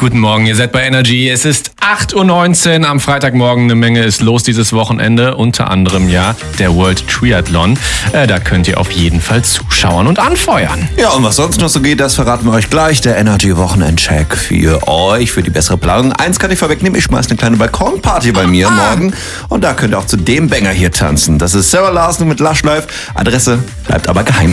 Guten Morgen, ihr seid bei Energy. Es ist 8:19 Uhr am Freitagmorgen. Eine Menge ist los dieses Wochenende. Unter anderem ja der World Triathlon. Da könnt ihr auf jeden Fall zuschauen und anfeuern. Ja, und was sonst noch so geht, das verraten wir euch gleich. Der Energy Wochenendcheck für euch, für die bessere Planung. Eins kann ich vorwegnehmen, ich schmeiße eine kleine Balkonparty bei mir morgen. Und da könnt ihr auch zu dem Banger hier tanzen. Das ist Sarah Larson mit Lush Life. Adresse bleibt aber geheim.